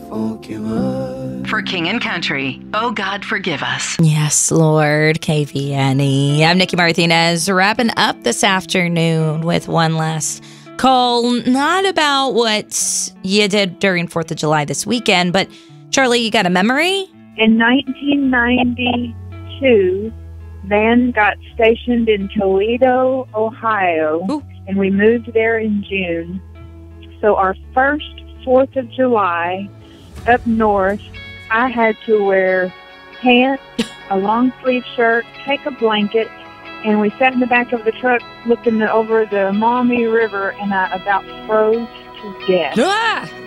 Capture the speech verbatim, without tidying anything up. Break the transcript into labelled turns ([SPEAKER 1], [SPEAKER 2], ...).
[SPEAKER 1] For King and Country, oh God, forgive us.
[SPEAKER 2] Yes, Lord, K V N E. I'm Nikki Martinez, wrapping up this afternoon with one last call, not about what you did during fourth of July this weekend, but Charlie, you got a memory?
[SPEAKER 3] In nineteen ninety-two, Van got stationed in Toledo, Ohio,
[SPEAKER 2] Ooh.
[SPEAKER 3] and we moved there in June. So our first fourth of July up north, I had to wear pants, a long sleeve shirt, take a blanket, and we sat in the back of the truck looking over the Maumee River, and I about froze to death.
[SPEAKER 2] Ah!